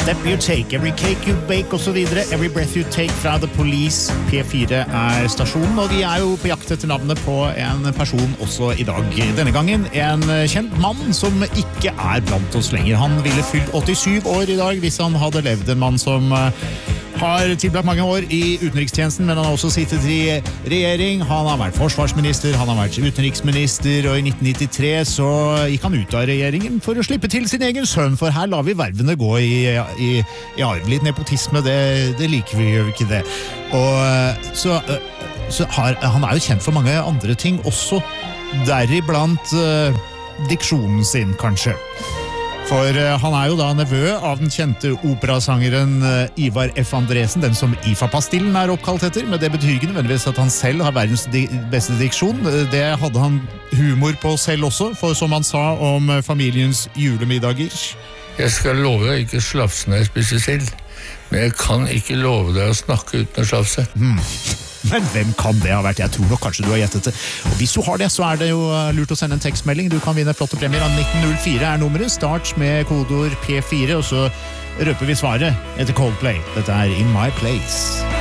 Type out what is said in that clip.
step you take, every cake you bake og så videre, every breath you take fra The Police. P4 stasjonen, og vi jo på jakt etter navnet på en person også i dag. Denne gangen en kjent mann som ikke blant oss lenger. Han ville fylt 87 år i dag hvis han hadde levd, en mann som har tilbrakt mange år i utenrikstjenesten, men han har også sittet i regjering. Han har vært forsvarsminister, han har vært utenriksminister, og i 1993 så gikk han ut av regjeringen for å slippe til sin egen sønn, for her lar vi vervene gå i arv. Litt nepotisme, det liker vi jo ikke det. Og han jo kjent for mange andre ting, også deriblant diksjonen sin, kanskje. For han jo da nevø av den kjente operasangeren Ivar F. Andresen, den som IFA-pastillen oppkalt etter, men det betyr ikke nødvendigvis at han selv har verdens beste diksjon. Det hadde han humor på selv også, for som han sa om familiens julemiddager. Jeg skal love deg ikke slafse når jeg spiser selv, men jeg kan ikke love deg å snakke uten å slafse. Men hvem kan det ha vært? Jeg tror nok kanskje du har gjettet det. Og hvis du har det, så det jo lurt å sende en tekstmelding. Du kan vinne flotte premier. 1904 nummeret. Start med kodeord P4, og så røper vi svaret etter Coldplay. Dette In My Place.